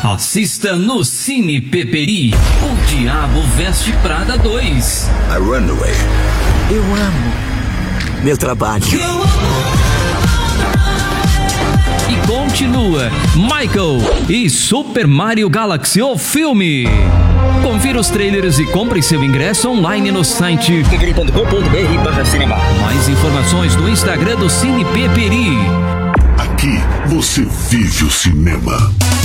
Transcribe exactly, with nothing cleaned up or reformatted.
Assista no Cine Peperi, O Diabo Veste Prada dois. I run away. Eu amo meu trabalho. E continua Michael e Super Mario Galaxy, o filme. Confira os trailers e compre seu ingresso online no site peperi ponto com ponto br barra cinema. Mais informações no Instagram do Cine Peperi. Aqui você vive o cinema.